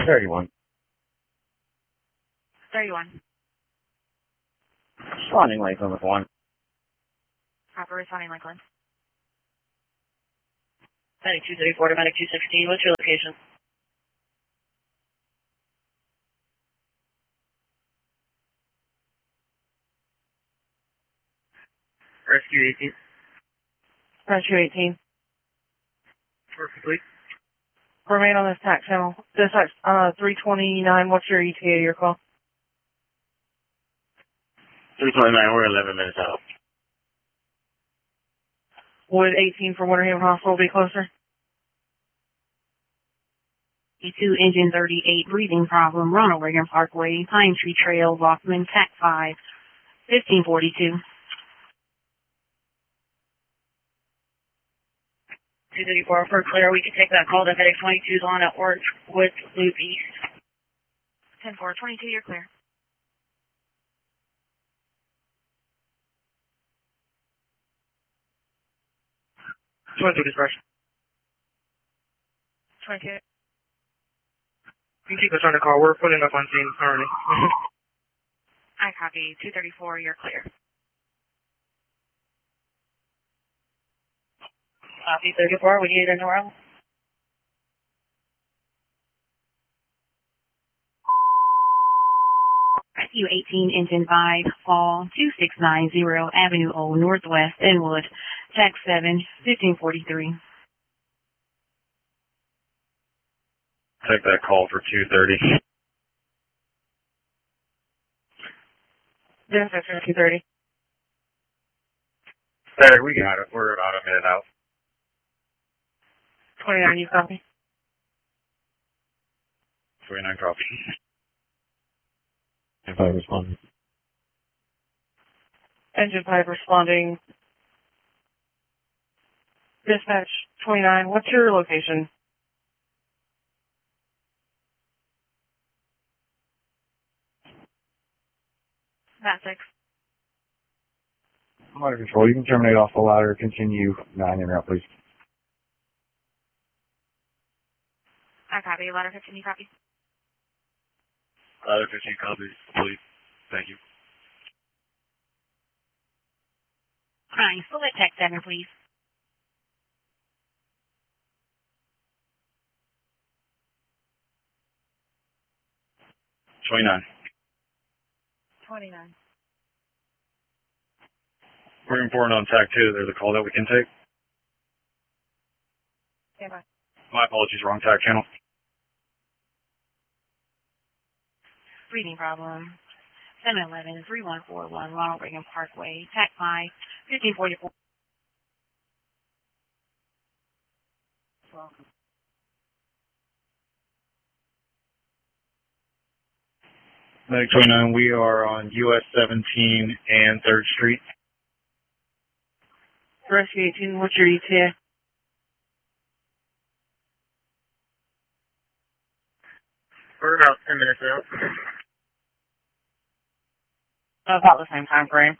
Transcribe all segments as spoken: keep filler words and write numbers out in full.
thirty-one. thirty-one. Responding Lakeland with one. Copper, responding Lakeland. Medic two thirty-four to Medic two sixteen. What's your location? Rescue eighteen. Rescue eighteen. Perfectly. Remain on this tack channel. Dispatch, uh, three twenty-nine, what's your E T A, your call? three twenty-nine, we're eleven minutes out. Would eighteen from Winter Haven Hospital be closer? E two, engine thirty-eight, breathing problem, Ronald Reagan Parkway, Pine Tree Trail, Walkman, Tac five, fifteen forty-two. two thirty-four for clear. We can take that call. The Medic twenty-two is on at Orange Woods Loop East. ten four, twenty-two, you're clear. twenty-two dispatch. twenty-two. You can keep us on the call. We're putting up on scene currently. I copy. two thirty-four, you're clear. Copy thirty-four, we need a Nora. Rescue eighteen, engine five, fall two six nine zero, Avenue O, Northwest, Inwood, Tac seven, fifteen forty-three. Take that call for two thirty. Dispatch, two thirty. Hey, we got it. We're about a minute out. twenty-nine, you copy? twenty-nine copy. If I respond. Engine five responding. Dispatch, twenty-nine, what's your location? Matt six. Ladder control, you can terminate off the ladder, continue nine in route, please. I copy. Ladder fifteen, you copy? Ladder fifteen copies, please. Thank you. Hi, select Tac seven, please. twenty-nine. twenty-nine. We're important on tack two. There's a call that we can take. Stand by. My apologies, wrong tack channel. Breathing problem. seven eleven, three one four one, Ronald Reagan Parkway, Tac five, fifteen forty-four. Welcome. Medic twenty-nine, we are on U S seventeen and third Street. Rescue eighteen, what's your E T A? We're about ten minutes out. About the same time frame.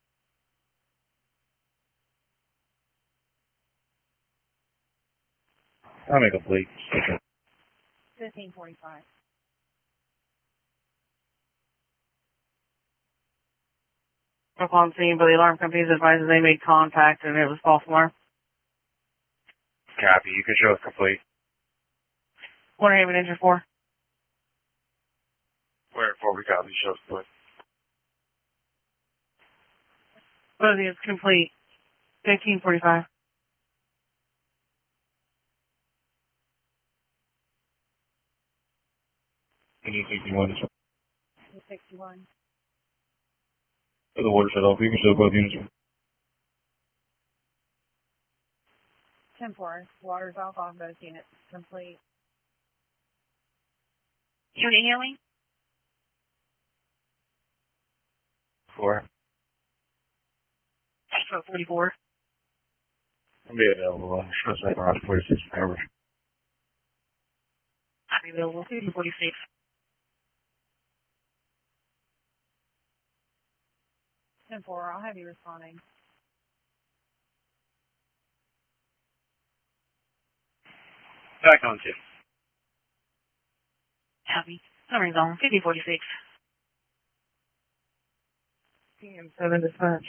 I'll make a plea. fifteen forty-five. Upon scene, but the alarm companies advises they made contact and it was false alarm. Copy, you can show us complete. Winter Haven engine four. Where before we copy, show us complete. Both is complete. fifteen forty-five. You need sixty-one. sixty-one. For the water shut off, you can show both units. ten four. Water's off on both units. Complete. Unit healing? Four. Stroke forty-four. I'll be available. Uh, show us right around forty-six coverage. I'll be available fifteen forty-six. ten four. I'll have you responding. Back on two. Copy. Covering zone fifteen forty-six. P M seven dispatch.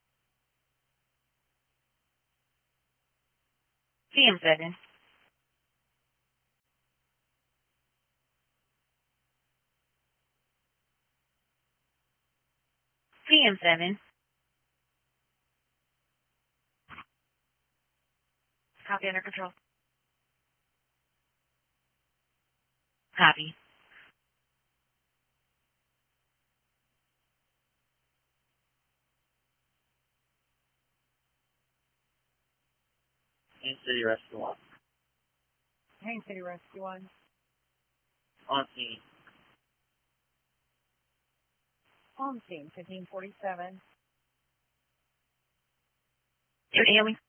P M seven. P M seven. Copy, under control. Copy. Haines City Rescue one. Haines City Rescue one. On scene. On scene, fifteen forty-seven. You hear me?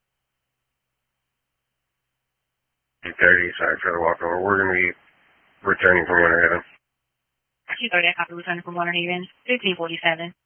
thirty, sorry for the walkover. We're going to be returning from Winter Haven. two thirty, I copy, returning from Winter Haven. fifteen forty-seven.